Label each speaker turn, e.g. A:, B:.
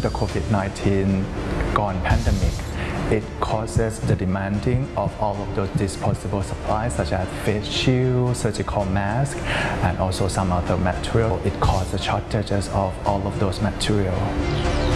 A: the COVID-19 gone pandemic, it causes the demanding of all of those disposable supplies such as face shields, surgical masks, and also some other material. It causes shortages of all of those materials.